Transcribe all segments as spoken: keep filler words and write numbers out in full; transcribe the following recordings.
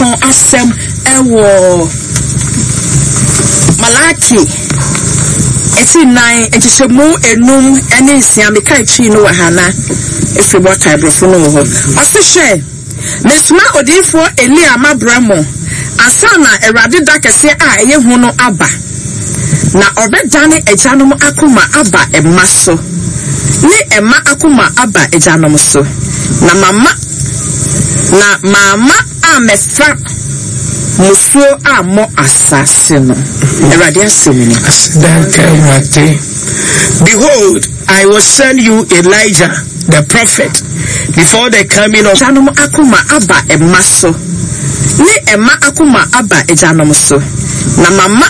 Nyankopon asem ewo Malaki eti nine etishemu enum ene nsia meka twi no wahana efi bota ibrofo no ho osehwe mesuma odifo Elia Mabramo asana Erade dakese a eye hu no aba na obedane ejanom akoma aba emaso ni ema akoma aba ejanom so na mama na mama amesa musuo amo asase no Erade asemini asedankamate. Behold, I will send you Elijah the prophet before the coming of ejanom akoma aba emaso ni ema akoma aba ejanom so na mama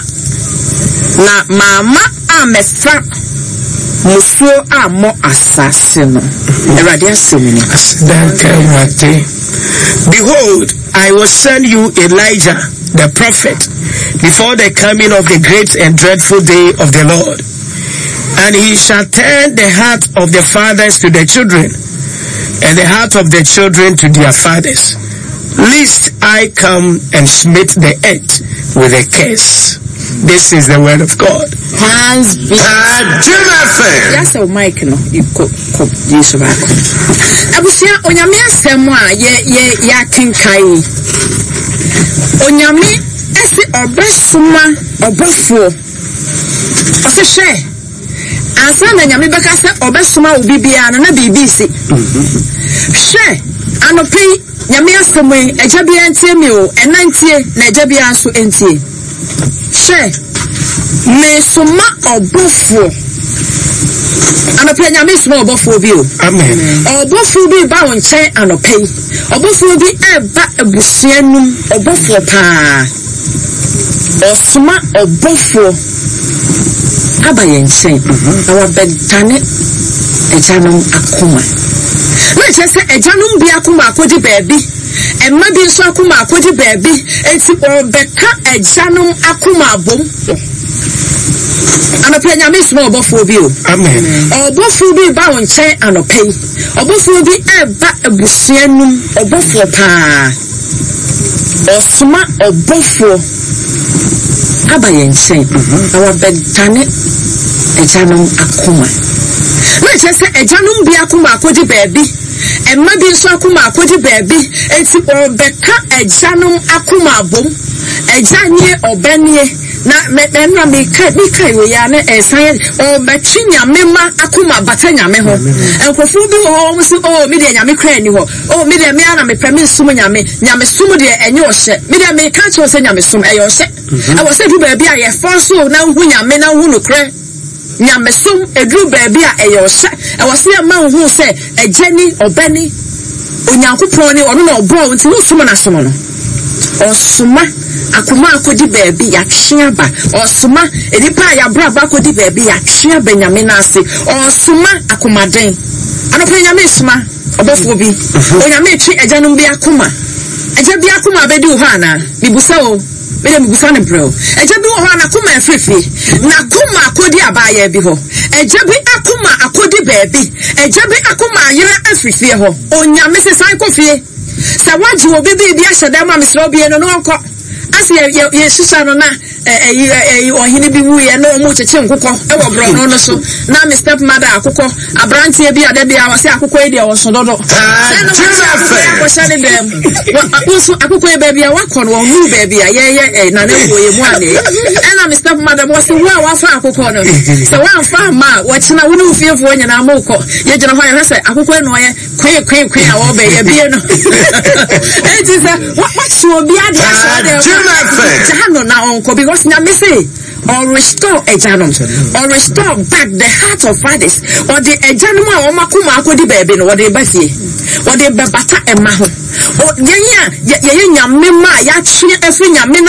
na mama amesa musuo amo asase no Erade asemini asedankamate. Behold, I will send you Elijah the prophet before the coming of the great and dreadful day of the Lord. And he shall turn the heart of the fathers to the children, and the heart of the children to their fathers, lest I come and smite the earth with a curse. This is the word of God. Hands be yes, oh Mike no you go go this back. Abusia onyame asem a ye ye ya kenkai. Onyame ese obesuma obofo. Osehwe asa na nyame beka se obesuma obi bia na bibi si. Hwe anopi nyame asem eja bia antie mi o enantie na eja bia so entie. Hwe me suma obofo anopi nyame suma obofo bi o. Amen. Obofo bi ba won chen anopi. Obofo bi eba ebusianum obofo pa. Osuma obofo aba yenchen na wabedane ejanom akoma na chese ejanom bi akoma akodi baabi emma bi nso akoma akodi baabi enti obeka ejanom akoma abom anope nyame suma obofo bi o. Amen. Obofo bi ba won chen anope obofo bi eba ebusianum obofo pa osuma obofo aba yenchen na wabedane ejanom akoma na chese ejanom bi akoma akodi baabi emma bi nso akoma akodi baabi enti obeka ejanom akoma abom ejanye obanie na menra me kai me kai we ya na esan o betwi nyame ma akoma bata nyame ho enkofu bi ho mo si o me de nyame kra ni ho o me de me ana me pɛ me sum nyame nyame sum de enye o hye me de me ka che o se nyame sum e yo hye e wo se du ba bi a ye fo so na hu nyame na hu no kra nyame sum edru ba bi a e yo hye e wo se ma hu se ejani obani onyankopon ni ono na obo nti wo sum na sum no osuma akuma akodi baabi ya twiaba osuma edipa ya braba akodi baabi ya twiaba nyame na ase osuma akumaden anope nyame suma obofo bi onyame twi ejanom bi akuma eja bi akuma bedi ho ana bibusa o bede bibusa ne bro eja bi ho ana akuma afrefi na akuma akodi abaya bi ho eja bi akuma akodi baabi eja bi akuma ayira afrefi ho onyame se san kofie sa waji obi bi bi ahyeda ma mesra obi no no nko asi ye ye sisa no na eh eh ohini bi wu ye no mu cheche nkokɔ e wo bro no no so na me step mother akokɔ abrantie bi ade bia wase akokɔ e dia wo so dodo se no ko sha ne dem wo akokɔ e ba bia wakɔ no hu ba bia ye ye na na wo ye mu ane e na me step mother wo se wo a wa fa akokɔ no se wa fa ma wo china wo no fiefo nyina ma ukɔ ye gina ho ye se akokɔ no ye kwen kwen kwen a wo ba ye bia no e ti se what so obi ade aso Jano na onko because nyame say or restore ejanom or restore back the heart of fathers or the ejanom a omakuma akodi baabi no wode basie wode bebata ema ho o yenya ye nyame ma ya twe afi nyame